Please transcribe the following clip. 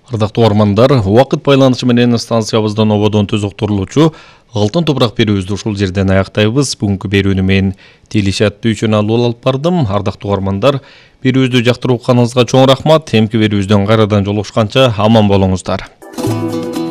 Ардактуу угармандар, убакыт байланышы менен станциябыздан ободон төз уктурулуучу алтын топурак берүүбүздү ушул жерден аяктайбыз. Бүгүнкү берүүнү мен Тилишаттуу үчүн алып бардым. Ардактуу угармандар, берүүбүздү жактырып укканыңызга чоң рахмат. Эмки берүүбүздөн кайрадан жолугушканча аман болуңуздар.